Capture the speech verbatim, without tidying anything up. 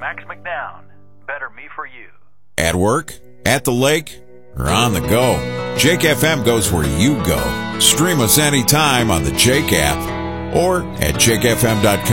Max McDowell. Better me for you. At work, at the lake, or on the go, Jake F M goes where you go. Stream us anytime on the Jake app or at jake f m dot com.